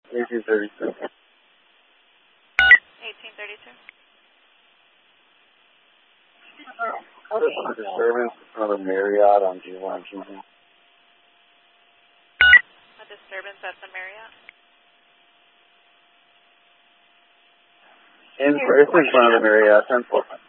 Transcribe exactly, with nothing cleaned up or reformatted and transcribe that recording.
eighteen thirty-two. eighteen thirty-two. A disturbance in front of Marriott on G one. A disturbance at the Marriott? In, it's in front of the Marriott, ten four.